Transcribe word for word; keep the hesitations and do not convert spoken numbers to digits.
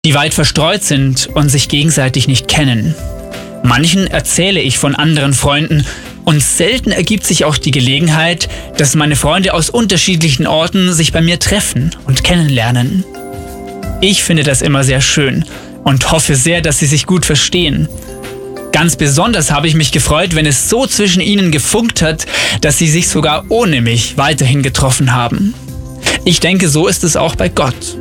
die weit verstreut sind und sich gegenseitig nicht kennen. Manchen erzähle ich von anderen Freunden und selten ergibt sich auch die Gelegenheit, dass meine Freunde aus unterschiedlichen Orten sich bei mir treffen und kennenlernen. Ich finde das immer sehr schön und hoffe sehr, dass sie sich gut verstehen. Ganz besonders habe ich mich gefreut, wenn es so zwischen ihnen gefunkt hat, dass sie sich sogar ohne mich weiterhin getroffen haben. Ich denke, so ist es auch bei Gott.